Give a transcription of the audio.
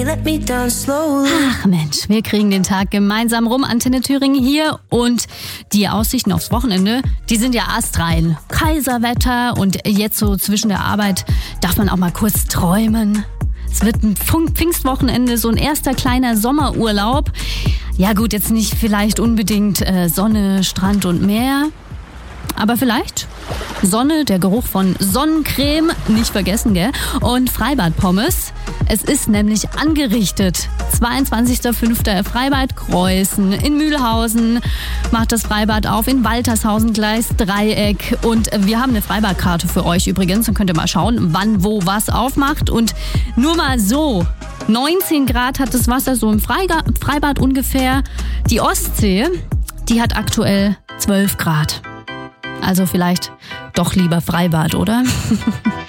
let me down slowly. Ach Mensch, wir kriegen den Tag gemeinsam rum. Antenne Thüringen hier und die Aussichten aufs Wochenende, die sind ja astrein. Kaiserwetter und jetzt so zwischen der Arbeit darf man auch mal kurz träumen. Es wird ein Pfingstwochenende, so ein erster kleiner Sommerurlaub. Ja gut, jetzt nicht vielleicht unbedingt Sonne, Strand und Meer, aber vielleicht Sonne, der Geruch von Sonnencreme, nicht vergessen, gell? Und Freibad-Pommes. Es ist nämlich angerichtet. 22.05. Freibad Kreuzen. In Mühlhausen macht das Freibad auf. In Waltershausen Gleis Dreieck. Und wir haben eine Freibadkarte für euch übrigens. Dann könnt ihr mal schauen, wann, wo, was aufmacht. Und nur mal so, 19 Grad hat das Wasser so im Freibad ungefähr. Die Ostsee, die hat aktuell 12 Grad. Also vielleicht doch lieber Freibad, oder?